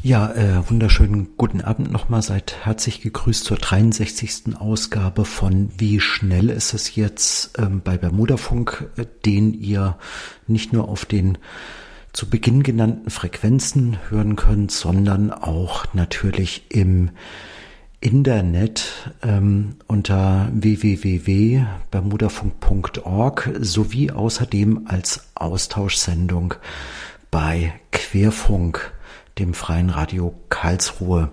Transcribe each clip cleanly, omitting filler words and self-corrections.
Ja, wunderschönen guten Abend nochmal. Seid herzlich gegrüßt zur 63. Ausgabe von Wie schnell ist es jetzt bei Bermudafunk, den ihr nicht nur auf den zu Beginn genannten Frequenzen hören könnt, sondern auch natürlich im Internet unter www.bermudafunk.org sowie außerdem als Austauschsendung bei Querfunk, dem Freien Radio Karlsruhe.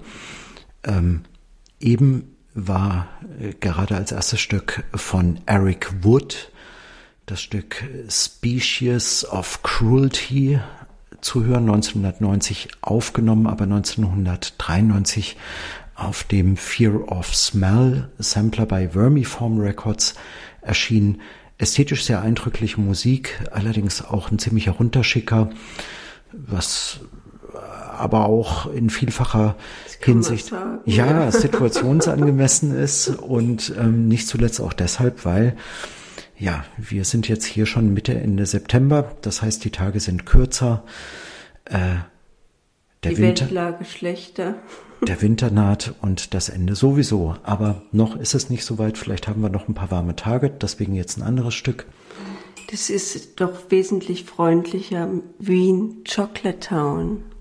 Eben war gerade als erstes Stück von Eric Wood das Stück Species of Cruelty zu hören, 1990 aufgenommen, aber 1993 auf dem Fear of Smell Sampler bei Vermiform Records erschienen. Ästhetisch sehr eindrückliche Musik, allerdings auch ein ziemlicher Runterschicker, was aber auch in vielfacher Hinsicht situationsangemessen ist und nicht zuletzt auch deshalb, weil wir sind jetzt hier schon Mitte, Ende September, das heißt, die Tage sind kürzer, die Weltlage schlechter. Der Winter naht und das Ende sowieso, aber noch ist es nicht so weit, vielleicht haben wir noch ein paar warme Tage, deswegen jetzt ein anderes Stück. Das ist doch wesentlich freundlicher, Wien Chocolate Town.